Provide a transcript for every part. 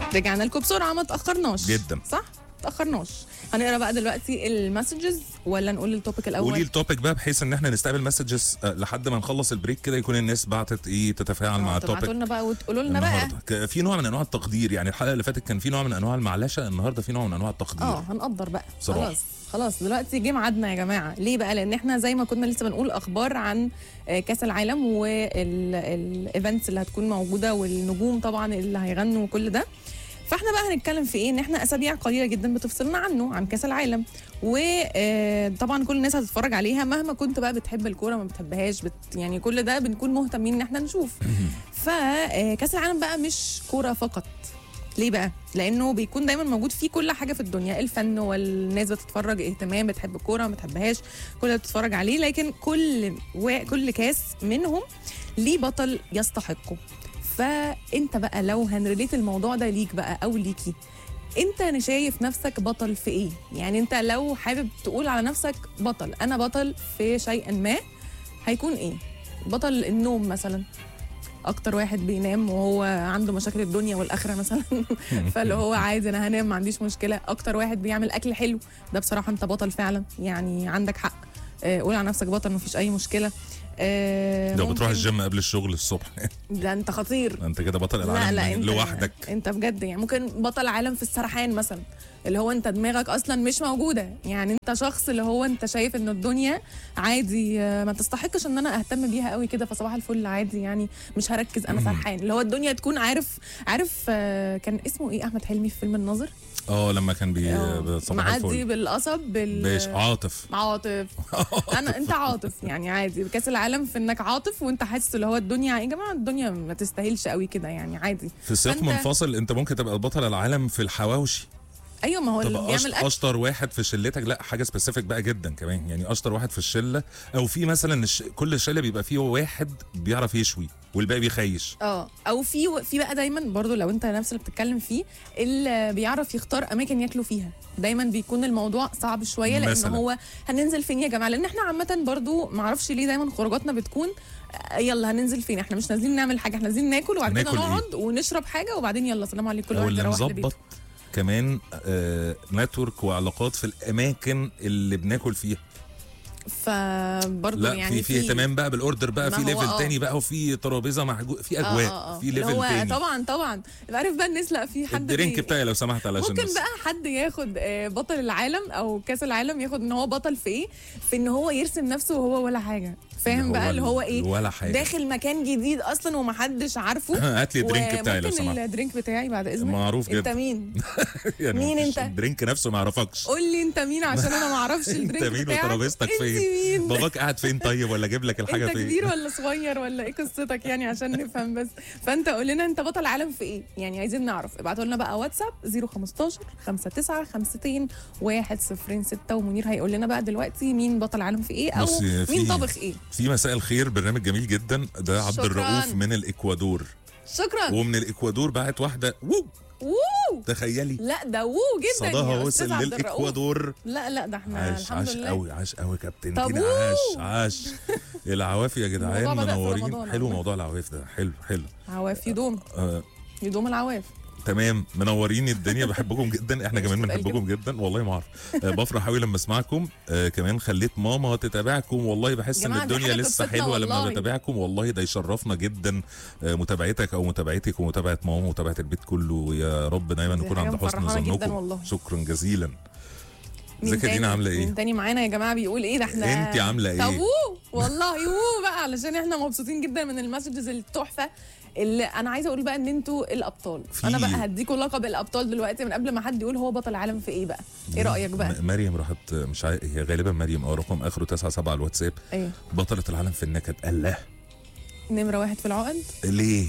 رجعنا لكم بسرعه، ما تاخرناش جدا. صح؟ تاخرناش. هنقرا بقى دلوقتي المسجز ولا نقول التوبيك الاول؟ قولي التوبيك بقى بحيث ان احنا نستقبل مسجز لحد ما نخلص البريك كده، يكون الناس بعتت ايه تتفاعل مع التوبيك. تبعتوا لنا بقى وتقولوا لنا بقى. في نوع من انواع التقدير، يعني الحلقه اللي فاتت كان في نوع من انواع المعلشه، النهارده في نوع من انواع التقدير. هنقدر بقى صراحة. خلاص دلوقتي جه ميعادنا يا جماعه. ليه بقى؟ لان احنا زي ما كنا لسه بنقول اخبار عن كاس العالم والايفنتس اللي هتكون موجوده والنجوم طبعا اللي هيغنوا وكل ده. فاحنا بقى هنتكلم في ايه؟ ان احنا اسابيع قليله جدا بتفصلنا عنه، عن كاس العالم، وطبعا كل الناس هتتفرج عليها مهما كنت بقى بتحب الكوره ما بتحبهاش يعني كل ده بنكون مهتمين ان احنا نشوف. فكاس العالم بقى مش كوره فقط. ليه بقى؟ لانه بيكون دايما موجود فيه كل حاجه في الدنيا، الفن والناس بتتفرج اهتمام، بتحب الكوره ما بتحبهاش كل ده بتتفرج عليه، لكن كل كاس منهم ليه بطل يستحقه. فانت بقى لو هنريليت الموضوع ده ليك بقى او ليكي، انت شايف نفسك بطل في ايه؟ يعني انت لو حابب تقول على نفسك بطل، انا بطل في شيء ما، هيكون ايه؟ بطل النوم مثلا، اكتر واحد بينام وهو عنده مشاكل الدنيا والاخره مثلا فاللي هو عادي انا هنام ما عنديش مشكله. اكتر واحد بيعمل اكل حلو، ده بصراحه انت بطل فعلا، يعني عندك حق، قول على نفسك بطل مفيش اي مشكله. لو بتروح الجيم قبل الشغل الصبح ده انت خطير، انت كده بطل العالم. لا انت لوحدك، انت بجد يعني ممكن بطل عالم في السرحان مثلا، اللي هو انت دماغك اصلا مش موجوده، يعني انت شخص اللي هو انت شايف ان الدنيا عادي ما تستحقش ان انا اهتم بيها قوي كده، فصباح الفل عادي يعني مش هركز، انا سرحان. اللي هو الدنيا تكون عارف كان اسمه ايه احمد حلمي في فيلم الناظر؟ لما كان معدي بالقصب عاطف انت عاطف يعني عادي كاس العالم في انك عاطف وانت حاسس اللي هو الدنيا يا جماعه الدنيا ما تستاهلش قوي كده يعني عادي. في سياق منفصل انت ممكن تبقى بطل العالم في الحواوشي. ايوه ما هو اللي بيعمل اشطر واحد في شلتك، لا حاجه سبيسيفيك بقى جدا كمان، يعني اشطر واحد في الشله، او في مثلا كل شله بيبقى فيه واحد بيعرف يشوي والباقي بيخيش. او في بقى دايما برضو لو انت نفس اللي بتتكلم فيه، اللي بيعرف يختار اماكن ياكلوا فيها، دايما بيكون الموضوع صعب شويه، لان هو هننزل فين يا جماعه؟ لان احنا عامه برضو ما اعرفش ليه دايما خروجاتنا بتكون يلا هننزل فين، احنا مش نازلين نعمل حاجه، احنا نازلين ناكل وبعد كده نقعد ونشرب حاجه وبعدين يلا سلام عليكم كل واحد يروح لبيته. كمان نتورك وعلاقات في الاماكن اللي بناكل فيها، فبرضه يعني في اهتمام بقى بالاوردر بقى، في ليفل تاني بقى، وفي ترابيزه في اجواء في ليفل تاني. طبعا عارف بقى الناس، لا في حد الدرينك بتاعي لو سمحت علشان ممكن بقى حد ياخد بطل العالم او كاس العالم، ياخد ان هو بطل في ايه؟ في ان هو يرسم نفسه وهو ولا حاجه، فاهم بقى اللي هو ايه؟ ولا حاجه، داخل مكان جديد اصلا ومحدش عارفه هات لي الدرينك بتاعي لو سمحت. ممكن الدرينك بتاعي بعد اذنك؟ معروف جدا. انت مين؟ يعني مين انت؟ الدرينك نفسه ما يعرفكش. قول لي انت مين عشان انا ما اعرفش الدرينك انت مين بتاعك. وترابيزتك فين؟ باباك قاعد فين طيب؟ ولا اجيب لك الحاجه انت فين؟ كبير ولا صغير ولا ايه قصتك يعني عشان نفهم بس. فانت قول لنا انت بطل عالم في ايه؟ يعني عايزين نعرف. ابعتوا لنا بقى واتساب 015 59 52 106 ومنير هيقول لنا بقى دلوقتي مين بطل عالم في ايه او مين طبخ ايه. في مساء الخير، برنامج جميل جدا، ده عبد الرؤوف من الاكوادور. شكرا. ومن الاكوادور بعت واحده تخيلي. لا ده جدا صداها وصل للاكوادور. لا ده احنا الحمد لله عاش قوي كابتن تينا، عاش العواف يا جدعان منورين. حلو موضوع العواف ده، حلو عواف يدوم يدوم العواف. تمام، منورين الدنيا، بحبكم جدا، احنا كمان بنحبكم جدا والله ما اعرف. بفرح قوي لما اسمعكم. كمان خليت ماما تتابعكم، والله بحس ان الدنيا لسه حلوه لما بتابعكم، والله ده يشرفنا جدا متابعتك او متابعتك ومتابعه ماما ومتابعه البيت كله، يا رب دايما نكون عند حسن ظنكم. شكرا جزيلا. ازيك يا دينا، عامله ايه؟ مين تاني معانا يا جماعه بيقول ايه؟ ده احنا انت عامله ايه؟ طب والله بقى علشان احنا مبسوطين جدا من المسجز التحفه اللي انا عايزه اقول بقى ان انتوا الابطال. انا بقى هديكوا لقب الابطال دلوقتي من قبل ما حد يقول هو بطل العالم في ايه بقى. ايه رايك بقى؟ مريم راحت مش هي غالبا مريم رقم اخره 97 على الواتساب. ايه بطله العالم في النكد. الله، نمرة 1 في العقد. ليه؟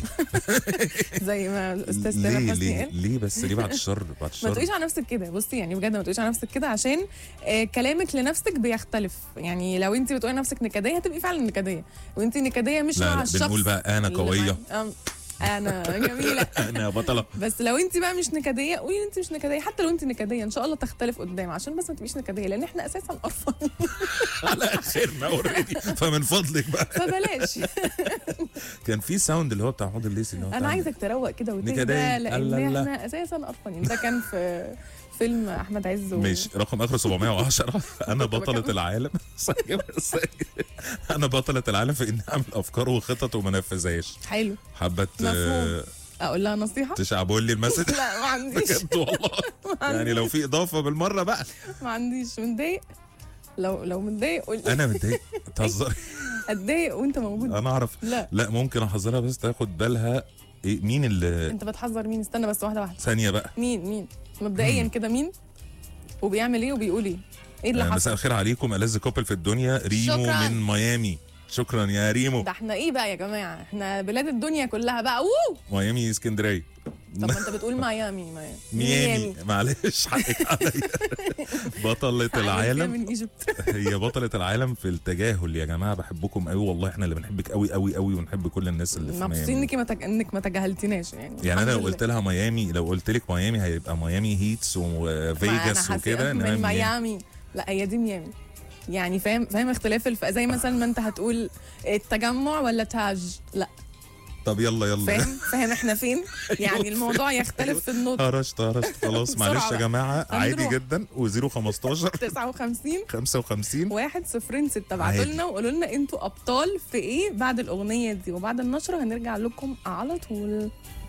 زي ما الاستاذ تامر حسني قال. ليه بس ليه بعد الشر؟ ما تقوليش على نفسك كده، بصي يعني بجد ما تقوليش على نفسك كده، عشان كلامك لنفسك بيختلف. يعني لو انت بتقولي نفسك نكديه هتبقي فعلا نكديه، وانت نكديه مش مع الشخص. بنقول بقى انا قويه. انا جميله. انا بطله. بس لو انت بقى مش نكديه قولي انت مش نكديه، حتى لو انت نكديه ان شاء الله تختلف قدام، عشان بس ما تبقيش نكديه، لان احنا اساسا قرفانين. على اخرنا اوريدي، فمن فضلك بقى فبلاش. كان في ساوند اللي هو بتاع حوض الليسي اللي هو انا عايزك تروق كده وتهدى، نكدية. لان احنا اساسا قرفانين. ده كان في فيلم احمد عز ماشي رقم اخر 710. انا بطلة العالم. انا بطلة العالم في اني اعمل افكار وخطط وما انفذهاش. حلو. حبت اقول لها نصيحه؟ تشعبوا لي المسج. لا ما عنديش بجد والله. يعني لو في اضافه بالمره بقى. ما عنديش. متضايق؟ لو متضايق قول. انا متضايق؟ تهزري؟ اتضايق وانت موجود؟ انا اعرف. لا ممكن احذرها بس تاخد بالها. إيه مين اللي انت بتحذر مين؟ استنى بس واحده ثانيه بقى. مين مبدئيا كده مين وبيعمل ايه وبيقول ايه اللي حصل؟ مساء الخير عليكم، ألذ كوبل في الدنيا، ريمو شكراً. من ميامي. شكرا يا ريمو. ده احنا ايه بقى يا جماعه؟ احنا بلاد الدنيا كلها بقى. ووو. ميامي اسكندريه. طب ما انت بتقول ميامي. ميامي معلش حقك عليا. بطلة العالم. من ايجيبت. هي بطلة العالم في التجاهل يا جماعه، بحبكم قوي والله، احنا اللي بنحبك قوي قوي قوي، ونحب كل الناس اللي في مبسوطين ميامي. انك ما تجاهلتناش يعني انا لو قلت لها ميامي، لو قلت لك ميامي هيبقى ميامي هيتس وفيجاس وكده، من ميامي. لا هي دي ميامي. يعني فاهم اختلاف زي مثلا ما انت هتقول التجمع ولا تاج. لا طب يلا فاهم احنا فين. يعني الموضوع يختلف في النطق. هرشت خلاص. معلش يا جماعه عادي جدا. و015 59 55 106. ابعتوا لنا وقولوا لنا انتوا ابطال في ايه بعد الاغنيه دي، وبعد النشره هنرجع لكم على طول.